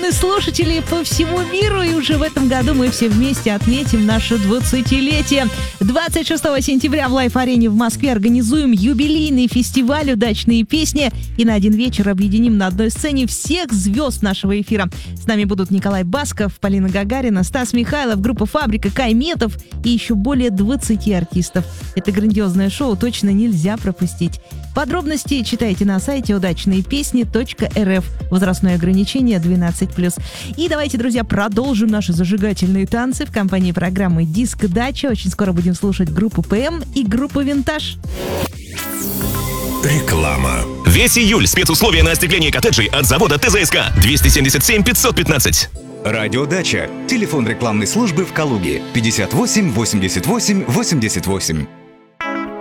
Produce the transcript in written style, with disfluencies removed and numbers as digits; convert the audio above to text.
миллионы слушателей по всему миру, и уже в этом году мы все вместе отметим наше 20-летие. 26 сентября в Лайф-арене в Москве организуем юбилейный фестиваль «Удачные песни» и на один вечер объединим на одной сцене всех звезд нашего эфира. С нами будут Николай Басков, Полина Гагарина, Стас Михайлов, группа «Фабрика», Кай Метов и еще более 20 артистов. Это грандиозное шоу точно нельзя пропустить. Подробности читайте на сайте удачныепесни.рф. Возрастное ограничение 12+. И давайте, друзья, продолжим наши зажигательные танцы в компании программы «Диско Дача». Очень скоро будем слушать группу ПМ и группу «Винтаж». Реклама. Весь июль спецусловия на остекление коттеджей от завода ТЗСК 277 515. Радиодача. Телефон рекламной службы в Калуге 58 88 88.